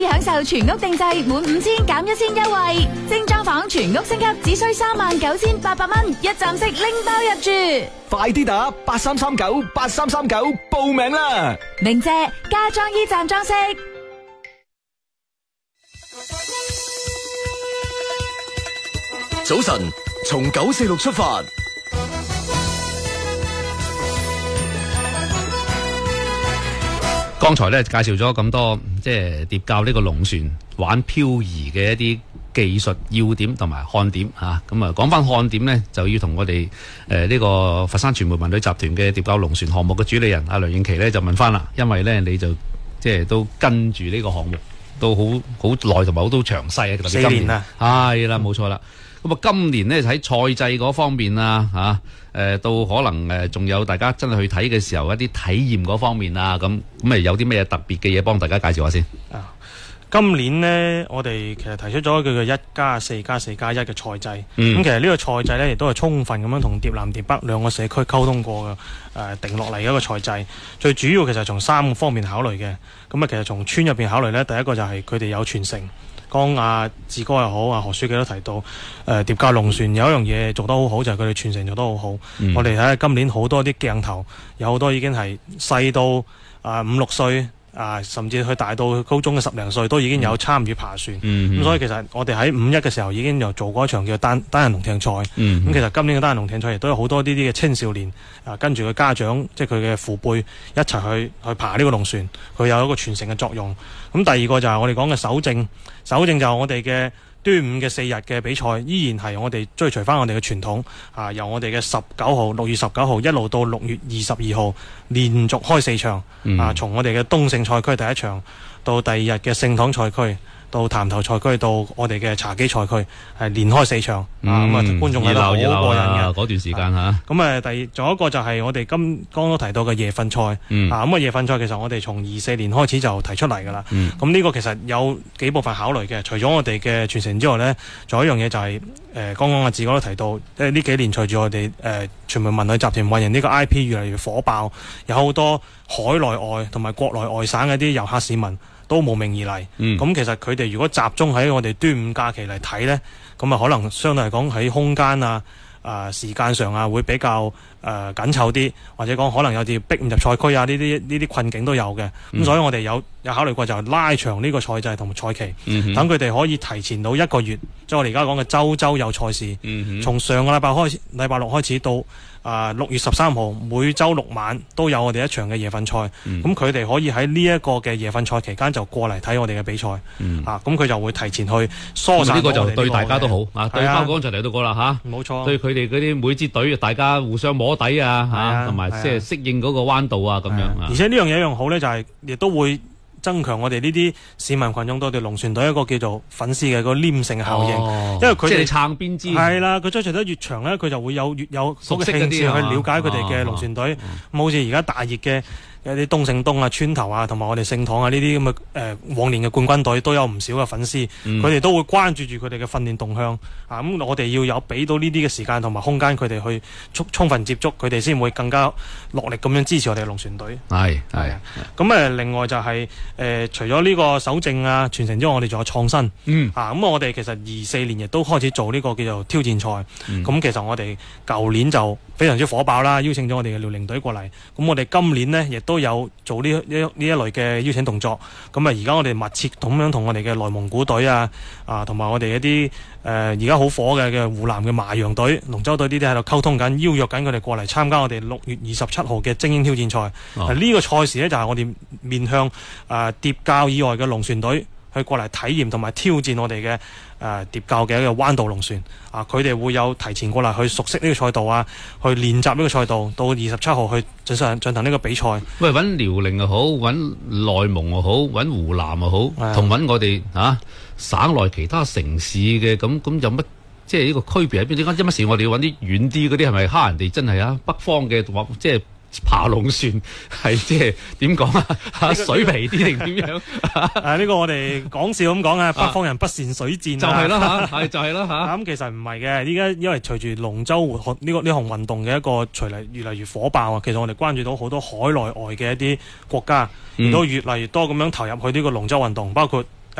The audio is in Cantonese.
享受全屋定制滿5000減1000優惠，精裝房全屋升級只需39800蚊，一站式拎包入住。 快啲打83398339報名啦！ 明謝家裝衣站裝飾。 早晨，從946出發。 剛才咧介紹咗咁多，即係疊教呢個龍船玩漂移嘅一啲技術要點同埋看點嚇。咁啊，講翻看點呢，就要同我哋呢個佛山傳媒文旅集團嘅疊教龍船項目嘅主理人阿梁詠琪呢就問翻啦。因為呢，你就即係都跟住呢個項目都好耐同埋好多詳細啊，特別今年啦，係啦，冇錯啦。咁啊，今年呢，喺賽制嗰方面啊，到可能仲有大家真係去睇嘅時候一啲體驗嗰方面啊，咁有啲咩特別嘅嘢幫大家介紹下先。 今年呢，我哋其實提出咗佢嘅1+4+4+1嘅賽制。咁其實呢個賽制呢，亦都係充分咁樣同疊南疊北兩個社區溝通過嘅，定落嚟嘅一個賽制。最主要其實從3個方面考慮嘅。咁啊，其實從村入邊考慮呢，第一個就係佢哋有傳承。剛阿志哥又好，何書記都提到，疊教龍船有一樣嘢做得好好，就係佢哋傳承做得好好。我哋睇下今年好多啲鏡頭，有好多已經係細到5、6歲。甚至去大到高中嘅10零歲都已經有參與爬船，咁所以其實我哋喺5·1嘅時候已經又做過一場叫單人龍艇賽，咁其實今年嘅單人龍艇賽亦都有好多呢啲嘅青少年跟住佢家長，即係佢嘅父輩一齊去爬呢個龍船，佢有一個傳承嘅作用。咁第二個就係我哋講嘅守正就係我哋嘅端午嘅4日嘅比賽，依然係我哋追隨翻我哋嘅傳統，由我哋嘅6月19號一路到6月22號，連續開4場，從我哋嘅東勝賽區第一場到第二日嘅聖堂賽區，到潭頭賽區，到我哋嘅茶几賽區，係連開4場，觀眾睇得好過癮嘅嗰段時間嚇。 咁仲有一個就係我哋剛都提到嘅夜訓賽，夜訓賽其實我哋從24年開始就提出嚟㗎啦。咁呢個其實有幾部分考慮嘅，除咗我哋嘅傳承之外呢，仲有一樣嘢就係剛剛阿志哥都提到，即係呢幾年隨住我哋傳媒文旅集團運營呢個 IP 越嚟越火爆，有好多海內外同埋國內外省嘅啲遊客市民都慕名而嚟，咁其實佢哋如果集中喺我哋端午假期嚟睇呢，咁可能相對嚟講喺空間時間上會比較緊湊啲，或者講可能有啲逼唔入賽區呢啲困境都有嘅。咁所以我哋有考慮過就拉長呢個賽制同埋賽期，等佢哋可以提前到1個月，即係我哋而家講嘅周有賽事，從上個禮拜6開始到6月13號每周6晚都有我哋一場嘅夜訓賽，咁佢哋可以喺呢一個嘅夜訓賽期間就過嚟睇我哋嘅比賽，咁佢就會提前去疏散。呢個就對大家都好，對包剛才嚟到過啦嚇， 冇錯， 對佢哋嗰啲每支隊大家互相摸底同埋即係適應嗰個彎道咁樣。 而且呢樣嘢一樣好呢，就係亦都會增強我哋呢啲市民群眾對我哋龍船隊一個叫做粉絲嘅個黏性嘅效應，因為佢哋撐邊支係啦，佢追隨得越長呢，佢就會越有熟悉嗰啲去了解佢哋嘅龍船隊。好似而家大熱嘅有啲東勝東村頭同埋我哋聖堂呢啲咁嘅往年嘅冠軍隊都有唔少嘅粉絲，佢哋都會關注住佢哋嘅訓練動向。咁我哋要有俾到呢啲嘅時間同埋空間，佢哋去充分接觸，佢哋先會更加落力咁樣支持我哋嘅龍船隊。 係咁另外就係除咗呢個守正傳承之外，我哋仲有創新。咁我哋其實24年亦都開始做呢個叫做挑戰賽。咁其實我哋舊年就非常之火爆啦，邀請咗我哋嘅遼寧隊過嚟。咁我哋今年呢，亦都有做呢一類嘅邀請動作。咁而家我哋密切咁樣同我哋嘅內蒙古隊同埋我哋一啲而家好火嘅湖南嘅麻陽隊、龍舟隊呢啲喺度溝通緊，邀約緊佢哋過嚟參加我哋6月27號嘅精英挑戰賽。呢個賽事呢，就係我哋面向疊教以外嘅龍船隊去過嚟體驗同埋挑戰我哋嘅疊教嘅一個彎道龍船。佢哋會有提前過嚟去熟悉呢個賽道去練習呢個賽道，到27號去進行呢個比賽。 喂，揾遼寧又好，揾內蒙又好，揾湖南又好，同揾我哋省內其他城市嘅咁有乜即係呢個區別喺邊？點解因乜事我哋要揾啲遠啲嗰啲？係咪蝦人哋真係北方嘅或即係爬龍船係即係點講水皮啲定點樣？呢個我哋講笑咁講北方人不善水戰就係啦嚇，就係啦嚇。 咁其實唔係嘅，依家因為隨住龍舟呢項運動嘅一個越嚟越火爆其實我哋關注到好多海內外嘅一啲國家，亦都越嚟越多咁樣投入去呢個龍舟運動，包括